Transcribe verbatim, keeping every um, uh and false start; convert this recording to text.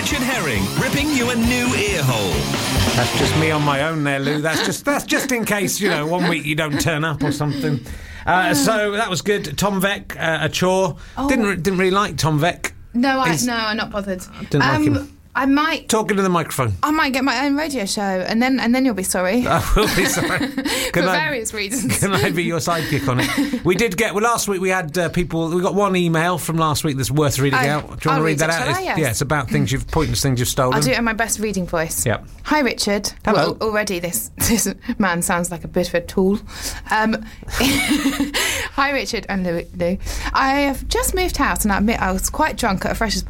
Richard Herring, ripping you a new ear hole. That's just me on my own there, Lou. That's just that's just in case, you know, one week you don't turn up or something. Uh, so that was good. Tom Veck, uh, a chore. Oh. Didn't didn't really like Tom Veck. No, I He's- no, I'm not bothered. Didn't like um, him. I might. Talking to the microphone. I might get my own radio show, and then and then you'll be sorry. I will be sorry. For Can I- various reasons. Can I be your sidekick on it? We did get. Well, last week we had uh, people. We got one email from last week that's worth reading Oh, out. Do you want I'll to read read that it, out? shall I? It's, Yes. yeah, it's about things you've pointless things you've stolen. I'll do it in my best reading voice. Yep. Hi, Richard. Hello. Well, already this this man sounds like a bit of a tool. Um, hi, Richard and Lou, Lou. I have just moved house, and I admit I was quite drunk at a freshers'